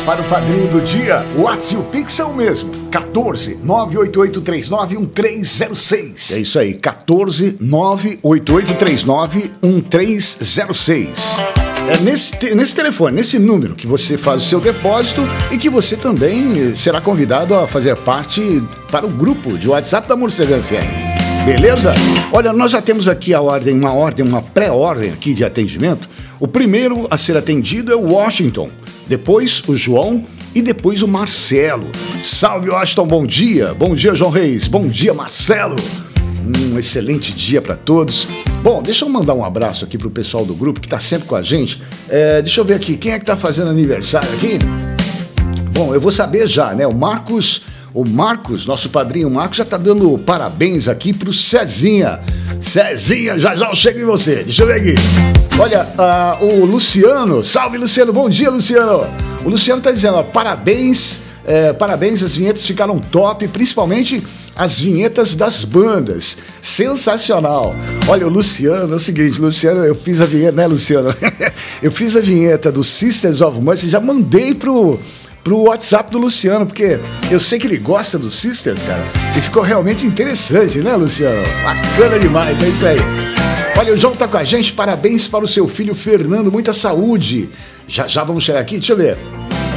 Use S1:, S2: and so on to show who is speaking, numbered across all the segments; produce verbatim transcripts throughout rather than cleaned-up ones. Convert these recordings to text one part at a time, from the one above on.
S1: para o padrinho do dia. O WhatsApp e o Pix é o mesmo. quatorze, nove oito oito três nove, um três zero seis. É isso aí, quatorze, nove oito oito três nove, um três zero seis. É nesse, nesse telefone, nesse número que você faz o seu depósito e que você também será convidado a fazer parte para o grupo de WhatsApp da Morcegão F M. Beleza? Olha, nós já temos aqui a ordem, uma ordem, uma pré-ordem aqui de atendimento. O primeiro a ser atendido é o Washington, depois o João e depois o Marcelo. Salve, Washington, bom dia. Bom dia, João Reis. Bom dia, Marcelo. Um excelente dia para todos. Bom, deixa eu mandar um abraço aqui pro pessoal do grupo que tá sempre com a gente. É, deixa eu ver aqui, quem é que tá fazendo aniversário aqui? Bom, eu vou saber já, né? O Marcos, o Marcos, nosso padrinho Marcos, já tá dando parabéns aqui pro Cezinha. Cezinha, já já eu chego em você. Deixa eu ver aqui. Olha, uh, o Luciano, salve Luciano, bom dia Luciano. O Luciano tá dizendo, ó, parabéns, é, parabéns, as vinhetas ficaram top, principalmente as vinhetas das bandas, sensacional. Olha, o Luciano, é o seguinte, Luciano, eu fiz a vinheta, né Luciano? Eu fiz a vinheta do Sisters of Mercy, já mandei pro... pro WhatsApp do Luciano, porque eu sei que ele gosta dos Sisters, cara, e ficou realmente interessante, né, Luciano? Bacana demais, é isso aí. Olha, o João tá com a gente, parabéns para o seu filho Fernando, muita saúde. Já já vamos chegar aqui, deixa eu ver.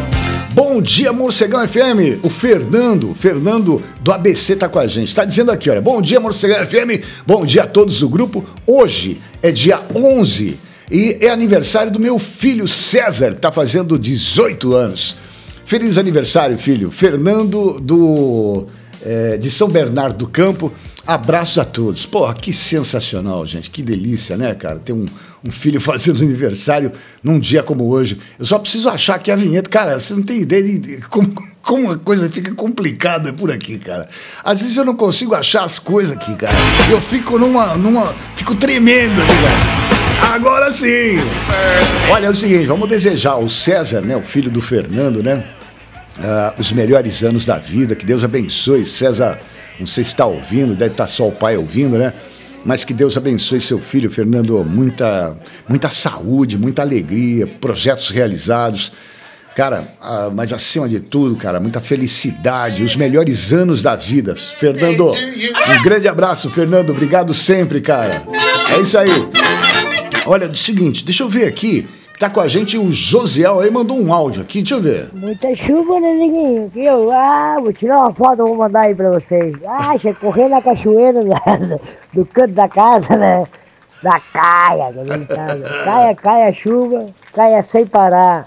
S1: Bom dia, Morcegão F M. O Fernando, Fernando do A B C tá com a gente, tá dizendo aqui, olha, bom dia, Morcegão F M, bom dia a todos do grupo. Hoje é dia onze e é aniversário do meu filho César, que tá fazendo dezoito anos. Feliz aniversário, filho. Fernando do, é, de São Bernardo do Campo. Abraços a todos. Porra, que sensacional, gente. Que delícia, né, cara? Ter um, um filho fazendo aniversário num dia como hoje. Eu só preciso achar aqui a vinheta. Cara, você não tem ideia de como, como a coisa fica complicada por aqui, cara. Às vezes eu não consigo achar as coisas aqui, cara. Eu fico numa... numa fico tremendo aqui, cara. Agora sim! Olha, é o seguinte, vamos desejar ao César, né, o filho do Fernando, né, uh, os melhores anos da vida, que Deus abençoe. César, não sei se está ouvindo, deve estar só o pai ouvindo, né, mas que Deus abençoe seu filho, Fernando, muita, muita saúde, muita alegria, projetos realizados, cara, uh, mas acima de tudo, cara, muita felicidade, os melhores anos da vida. Fernando, um grande abraço, Fernando, obrigado sempre, cara. É isso aí. Olha, é o seguinte, deixa eu ver aqui, tá com a gente o Josiel aí, mandou um áudio aqui, deixa eu ver.
S2: Muita chuva, né, neguinho? Aqui, eu, ah, vou tirar uma foto, vou mandar aí pra vocês. Ah, tinha que correr na cachoeira da, do canto da casa, né? Da caia, caia, caia chuva, caia sem parar.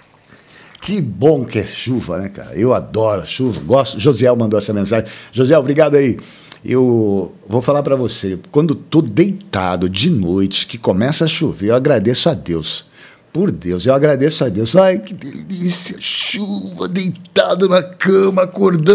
S1: Que bom que é chuva, né, cara? Eu adoro chuva, gosto. Josiel mandou essa mensagem. Josiel, obrigado aí. Eu vou falar pra você, quando tô deitado de noite, que começa a chover, eu agradeço a Deus. Por Deus, eu agradeço a Deus. Ai, que delícia, chuva, deitado na cama, acordando.